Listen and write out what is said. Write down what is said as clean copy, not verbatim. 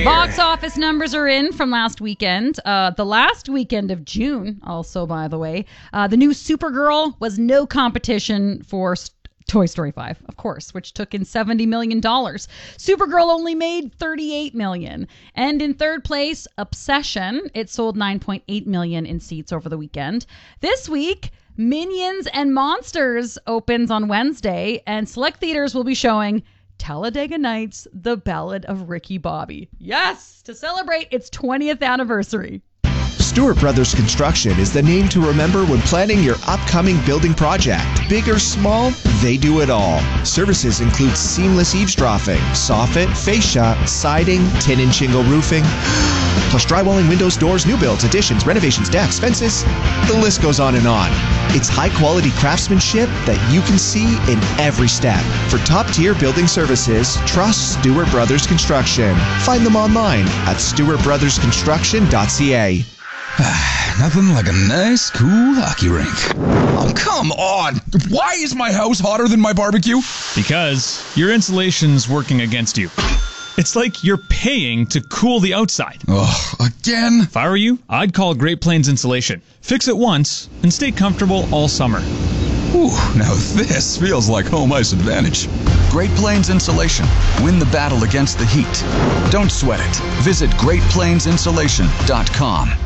Box office numbers are in from last weekend. The last weekend of June, also, by the way. The new Supergirl was no competition for Toy Story 5, of course, which took in $70 million. Supergirl only made $38 million. And in third place, Obsession. It sold 9.8 million in seats over the weekend. This week, Minions and Monsters opens on Wednesday, and select theaters will be showing Talladega Nights, The Ballad of Ricky Bobby. Yes, to celebrate its 20th anniversary. Stewart Brothers Construction is the name to remember when planning your upcoming building project. Big or small, they do it all. Services include seamless eavesdropping, soffit, fascia, siding, tin and shingle roofing, plus drywalling, windows, doors, new builds, additions, renovations, decks, fences. The list goes on and on. It's high-quality craftsmanship that you can see in every step. For top-tier building services, trust Stewart Brothers Construction. Find them online at stewartbrothersconstruction.ca. Nothing like a nice, cool hockey rink. Oh, come on! Why is my house hotter than my barbecue? Because your insulation's working against you. It's like you're paying to cool the outside. Ugh, again? If I were you, I'd call Great Plains Insulation. Fix it once and stay comfortable all summer. Whew, now this feels like home ice advantage. Great Plains Insulation. Win the battle against the heat. Don't sweat it. Visit GreatPlainsInsulation.com.